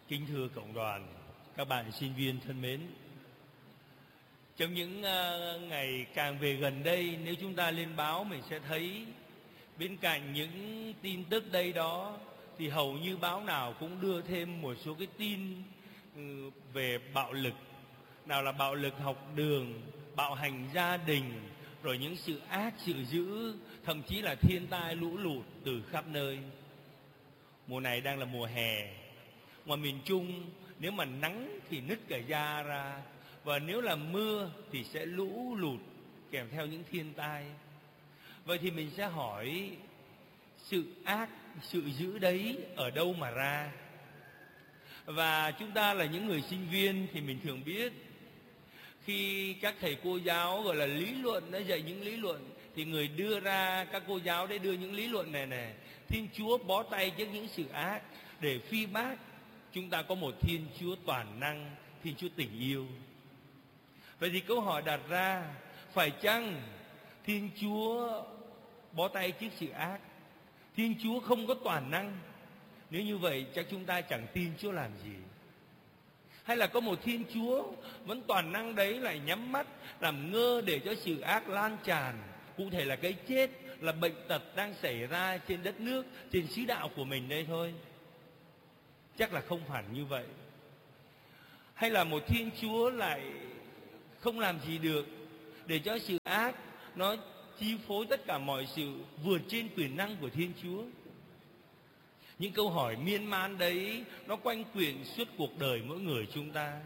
Kính thưa cộng đoàn, các bạn sinh viên thân mến, trong những ngày càng về gần đây, nếu chúng ta lên báo mình sẽ thấy bên cạnh những tin tức đây đó thì hầu như báo nào cũng đưa thêm một số cái tin về bạo lực. Nào là bạo lực học đường, bạo hành gia đình, rồi những sự ác, sự dữ, thậm chí là thiên tai lũ lụt từ khắp nơi. Mùa này đang là mùa hè. Ngoài miền Trung, nếu mà nắng thì nứt cả da ra, và nếu là mưa thì sẽ lũ lụt kèm theo những thiên tai. Vậy thì mình sẽ hỏi, sự ác, sự dữ đấy ở đâu mà ra? Và chúng ta là những người sinh viên thì mình thường biết, khi các thầy cô giáo gọi là lý luận, đã dạy những lý luận, thì người đưa ra, các cô giáo để đưa những lý luận này, Thiên Chúa bó tay trước những sự ác để phi bác. Chúng ta có một Thiên Chúa toàn năng, Thiên Chúa tình yêu. Vậy thì câu hỏi đặt ra, phải chăng Thiên Chúa bó tay trước sự ác? Thiên Chúa không có toàn năng? Nếu như vậy chắc chúng ta chẳng tin Chúa làm gì. Hay là có một Thiên Chúa vẫn toàn năng đấy lại nhắm mắt làm ngơ để cho sự ác lan tràn, cụ thể là cái chết, là bệnh tật đang xảy ra trên đất nước, trên xứ đạo của mình đây thôi? Chắc là không hẳn như vậy. Hay là một Thiên Chúa lại không làm gì được để cho sự ác nó chi phối tất cả mọi sự, vượt trên quyền năng của Thiên Chúa? Những câu hỏi miên man đấy nó quanh quẩn suốt cuộc đời mỗi người chúng ta.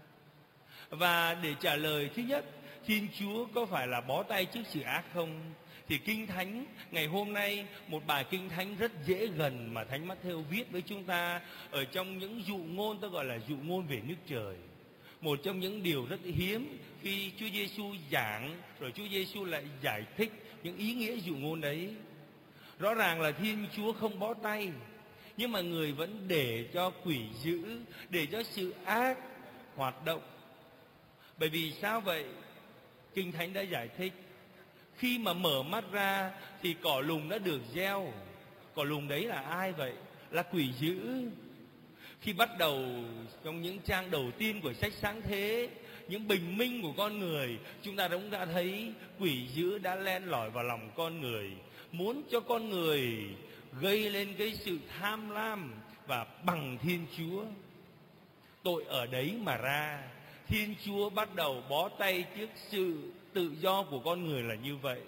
Và để trả lời, thứ nhất, Thiên Chúa có phải là bó tay trước sự ác không? Thì Kinh Thánh ngày hôm nay, một bài Kinh Thánh rất dễ gần mà Thánh Mát-thêu viết với chúng ta ở trong những dụ ngôn, ta gọi là dụ ngôn về nước trời. Một trong những điều rất hiếm khi Chúa Giêsu giảng, rồi Chúa Giêsu lại giải thích những ý nghĩa dụ ngôn đấy. Rõ ràng là Thiên Chúa không bó tay, nhưng mà người vẫn để cho quỷ dữ, để cho sự ác hoạt động. Bởi vì sao vậy? Kinh Thánh đã giải thích, khi mà mở mắt ra thì cỏ lùng đã được gieo. Cỏ lùng đấy là ai vậy? Là quỷ dữ. Khi bắt đầu trong những trang đầu tiên của sách Sáng Thế, những bình minh của con người, chúng ta cũng đã thấy quỷ dữ đã len lỏi vào lòng con người, muốn cho con người gây lên cái sự tham lam và bằng Thiên Chúa. Tội ở đấy mà ra. Thiên Chúa bắt đầu bó tay trước sự tự do của con người là như vậy.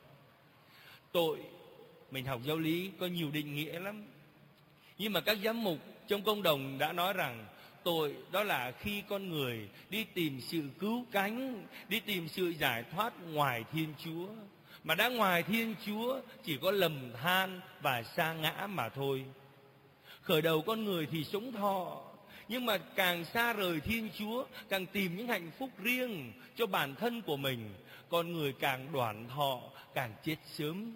Tội, mình học giáo lý có nhiều định nghĩa lắm, nhưng mà các giám mục trong công đồng đã nói rằng tội đó là khi con người đi tìm sự cứu cánh, đi tìm sự giải thoát ngoài Thiên Chúa. Mà đã ngoài Thiên Chúa chỉ có lầm than và sa ngã mà thôi. Khởi đầu con người thì sống thọ, nhưng mà càng xa rời Thiên Chúa, càng tìm những hạnh phúc riêng cho bản thân của mình, con người càng đoạn thọ, càng chết sớm.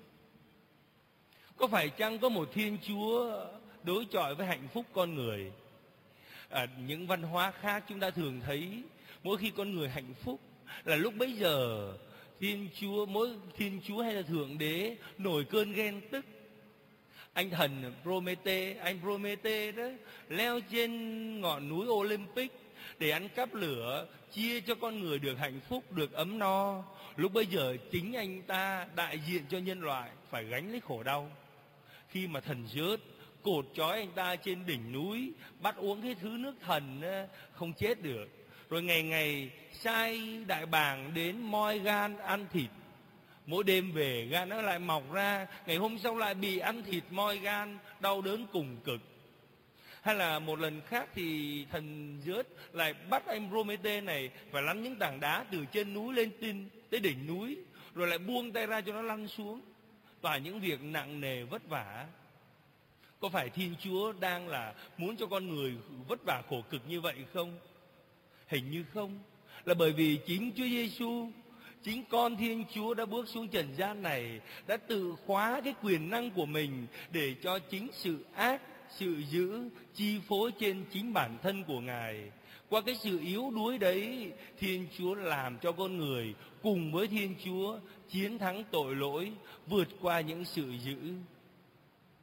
Có phải chăng có một Thiên Chúa đối chọi với hạnh phúc con người? Những văn hóa khác chúng ta thường thấy, mỗi khi con người hạnh phúc là lúc bấy giờ mỗi Thiên Chúa hay là Thượng Đế nổi cơn ghen tức. Anh thần Promete đó leo trên ngọn núi Olympic để ăn cắp lửa, chia cho con người được hạnh phúc, được ấm no. Lúc bấy giờ chính anh ta đại diện cho nhân loại phải gánh lấy khổ đau. Khi mà thần Zeus cột trói anh ta trên đỉnh núi, bắt uống cái thứ nước thần không chết được, rồi ngày ngày sai đại bàng đến moi gan ăn thịt. Mỗi đêm về gan nó lại mọc ra, ngày hôm sau lại bị ăn thịt moi gan, đau đớn cùng cực. Hay là một lần khác thì thần Zeus lại bắt anh Promete này phải lăn những tảng đá từ trên núi lên tới đỉnh núi, rồi lại buông tay ra cho nó lăn xuống. Toàn những việc nặng nề vất vả. Có phải Thiên Chúa đang là muốn cho con người vất vả khổ cực như vậy không? Hình như không. Là bởi vì chính Chúa Giêsu, chính con Thiên Chúa đã bước xuống trần gian này, đã tự khóa cái quyền năng của mình để cho chính sự ác, sự dữ chi phối trên chính bản thân của Ngài. Qua cái sự yếu đuối đấy, Thiên Chúa làm cho con người cùng với Thiên Chúa chiến thắng tội lỗi, vượt qua những sự dữ.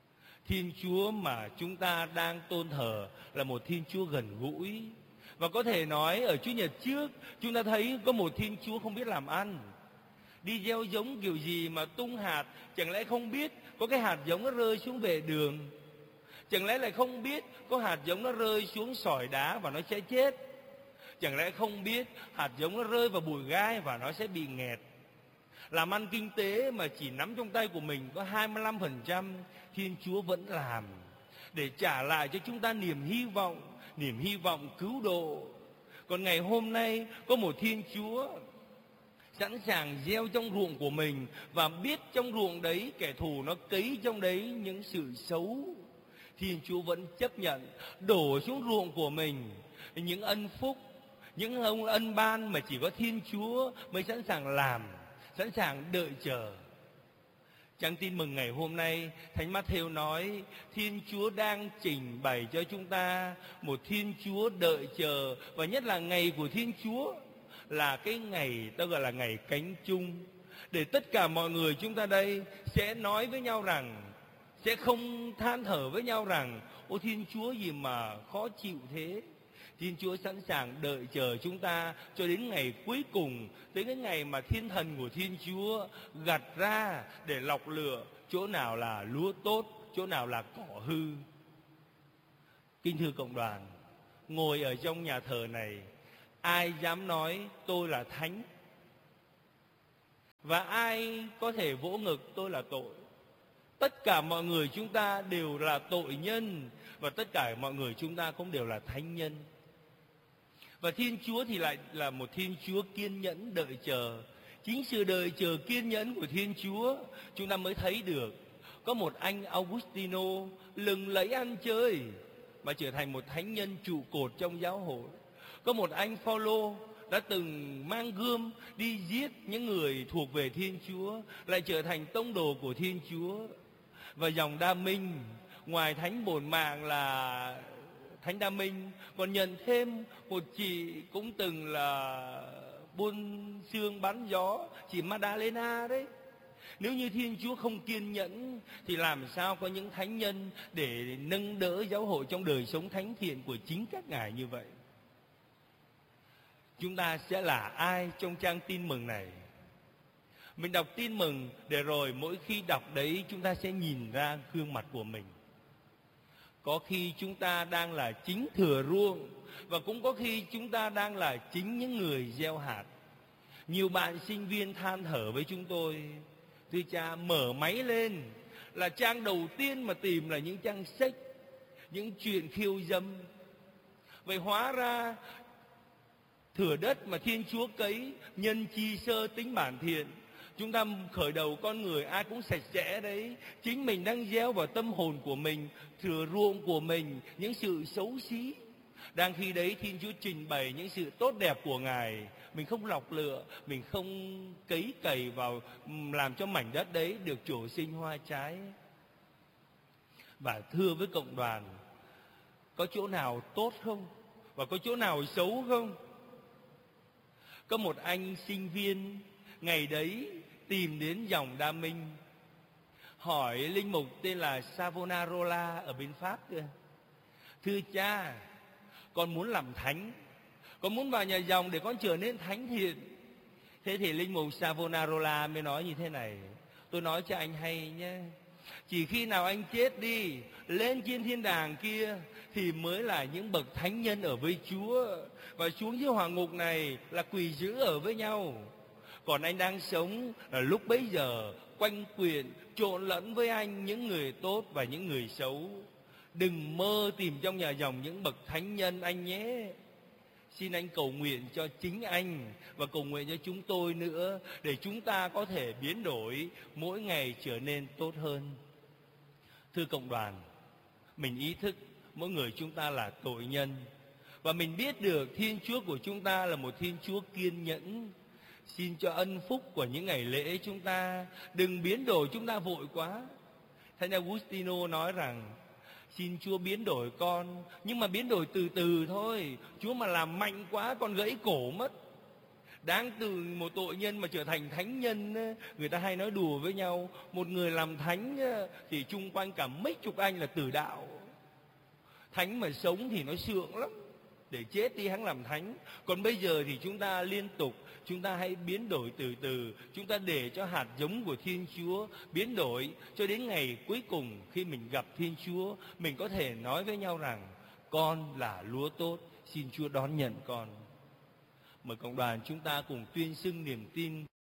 Thiên Chúa mà chúng ta đang tôn thờ là một Thiên Chúa gần gũi. Và có thể nói ở Chủ nhật trước chúng ta thấy có một Thiên Chúa không biết làm ăn. Đi gieo giống kiểu gì mà tung hạt, chẳng lẽ không biết có cái hạt giống nó rơi xuống vệ đường? Chẳng lẽ lại không biết có hạt giống nó rơi xuống sỏi đá và nó sẽ chết? Chẳng lẽ không biết hạt giống nó rơi vào bụi gai và nó sẽ bị nghẹt? Làm ăn kinh tế mà chỉ nắm trong tay của mình có 25%, Thiên Chúa vẫn làm để trả lại cho chúng ta niềm hy vọng cứu độ. Còn ngày hôm nay có một Thiên Chúa sẵn sàng gieo trong ruộng của mình và biết trong ruộng đấy kẻ thù nó cấy trong đấy những sự xấu. Thiên Chúa vẫn chấp nhận đổ xuống ruộng của mình những ân phúc, những ân ban mà chỉ có Thiên Chúa mới sẵn sàng làm, sẵn sàng đợi chờ. Trang tin mừng ngày hôm nay, Thánh Mát-thêu nói Thiên Chúa đang trình bày cho chúng ta một Thiên Chúa đợi chờ, và nhất là ngày của Thiên Chúa là cái ngày ta gọi là ngày cánh chung, để tất cả mọi người chúng ta đây sẽ nói với nhau rằng, sẽ không than thở với nhau rằng ôi Thiên Chúa gì mà khó chịu thế. Thiên Chúa sẵn sàng đợi chờ chúng ta cho đến ngày cuối cùng, tới cái ngày mà thiên thần của Thiên Chúa gặt ra để lọc lựa chỗ nào là lúa tốt, chỗ nào là cỏ hư. Kính thưa cộng đoàn, ngồi ở trong nhà thờ này, ai dám nói tôi là thánh? Và ai có thể vỗ ngực tôi là tội? Tất cả mọi người chúng ta đều là tội nhân, và tất cả mọi người chúng ta cũng đều là thánh nhân. Và Thiên Chúa thì lại là một Thiên Chúa kiên nhẫn đợi chờ. Chính sự đợi chờ kiên nhẫn của Thiên Chúa, chúng ta mới thấy được có một anh Augustino lừng lẫy ăn chơi mà trở thành một thánh nhân trụ cột trong giáo hội. Có một anh Phaolô đã từng mang gươm đi giết những người thuộc về Thiên Chúa, lại trở thành tông đồ của Thiên Chúa. Và dòng Đa Minh, ngoài thánh bổn mạng là Thánh Đa Minh, còn nhận thêm một chị cũng từng là buôn xương bán gió, chị Madalena đấy. Nếu như Thiên Chúa không kiên nhẫn thì làm sao có những thánh nhân để nâng đỡ giáo hội trong đời sống thánh thiện của chính các ngài như vậy? Chúng ta sẽ là ai trong trang tin mừng này? Mình đọc tin mừng để rồi mỗi khi đọc đấy chúng ta sẽ nhìn ra gương mặt của mình. Có khi chúng ta đang là chính thừa ruộng, và cũng có khi chúng ta đang là chính những người gieo hạt. Nhiều bạn sinh viên than thở với chúng tôi: thưa cha, mở máy lên là trang đầu tiên mà tìm là những trang sách, những chuyện khiêu dâm. Vậy hóa ra thửa đất mà Thiên Chúa cấy, nhân chi sơ tính bản thiện. Chúng ta khởi đầu con người ai cũng sạch sẽ đấy. Chính mình đang gieo vào tâm hồn của mình, thửa ruộng của mình, những sự xấu xí. Đang khi đấy Thiên Chúa trình bày những sự tốt đẹp của Ngài, mình không lọc lựa, mình không cấy cày vào, làm cho mảnh đất đấy được trổ sinh hoa trái. Và thưa với cộng đoàn, có chỗ nào tốt không? Và có chỗ nào xấu không? Có một anh sinh viên ngày đấy tìm đến dòng Đa Minh, hỏi linh mục tên là Savonarola ở bên Pháp kìa: thưa cha, con muốn làm thánh, con muốn vào nhà dòng để con trở nên thánh thiện. Thế thì linh mục Savonarola mới nói như thế này: tôi nói cho anh hay nhé, chỉ khi nào anh chết đi, lên trên thiên đàng kia thì mới là những bậc thánh nhân ở với Chúa, và xuống dưới hỏa ngục này là quỷ dữ ở với nhau. Còn anh đang sống là lúc bấy giờ quanh quyện trộn lẫn với anh những người tốt và những người xấu. Đừng mơ tìm trong nhà dòng những bậc thánh nhân anh nhé. Xin anh cầu nguyện cho chính anh và cầu nguyện cho chúng tôi nữa, để chúng ta có thể biến đổi mỗi ngày trở nên tốt hơn. Thưa cộng đoàn, mình ý thức mỗi người chúng ta là tội nhân, và mình biết được Thiên Chúa của chúng ta là một Thiên Chúa kiên nhẫn. Xin cho ân phúc của những ngày lễ chúng ta đừng biến đổi chúng ta vội quá. Thánh Augustino nói rằng xin Chúa biến đổi con, nhưng mà biến đổi từ từ thôi. Chúa mà làm mạnh quá con gãy cổ mất. Đáng từ một tội nhân mà trở thành thánh nhân. Người ta hay nói đùa với nhau, một người làm thánh thì chung quanh cả mấy chục anh là tử đạo. Thánh mà sống thì nó sượng lắm, để chết đi hắn làm thánh. Còn bây giờ thì chúng ta liên tục, chúng ta hãy biến đổi từ từ. Chúng ta để cho hạt giống của Thiên Chúa biến đổi, cho đến ngày cuối cùng khi mình gặp Thiên Chúa, mình có thể nói với nhau rằng con là lúa tốt, xin Chúa đón nhận con. Mời cộng đoàn chúng ta cùng tuyên xưng niềm tin.